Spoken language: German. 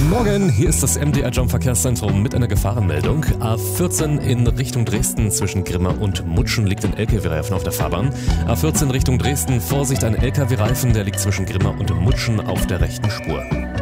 Morgen, hier ist das MDR Jump Verkehrszentrum mit einer Gefahrenmeldung. A14 in Richtung Dresden zwischen Grimma und Mutschen liegt ein LKW-Reifen auf der Fahrbahn. A14 Richtung Dresden, Vorsicht, ein LKW-Reifen, der liegt zwischen Grimma und Mutschen auf der rechten Spur.